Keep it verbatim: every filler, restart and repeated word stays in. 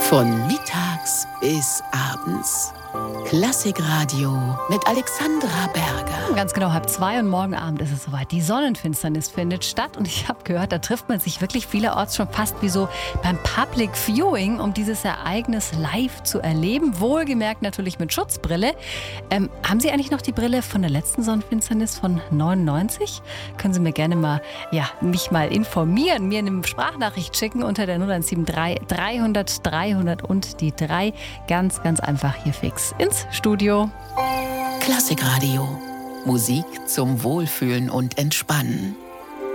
Von mittags bis abends. Klassikradio mit Alexandra Berger. Ganz genau, halb zwei und morgen Abend ist es soweit. Die Sonnenfinsternis findet statt und ich habe gehört, da trifft man sich wirklich vielerorts schon fast wie so beim Public Viewing, um dieses Ereignis live zu erleben. Wohlgemerkt natürlich mit Schutzbrille. Ähm, haben Sie eigentlich noch die Brille von der letzten Sonnenfinsternis von neunundneunzig? Können Sie mir gerne mal, ja, mich mal informieren, mir eine Sprachnachricht schicken unter der null eins sieben drei dreihundert dreihundert und die drei. Ganz, ganz einfach hier fix ins Studio. Klassikradio. Musik zum Wohlfühlen und Entspannen.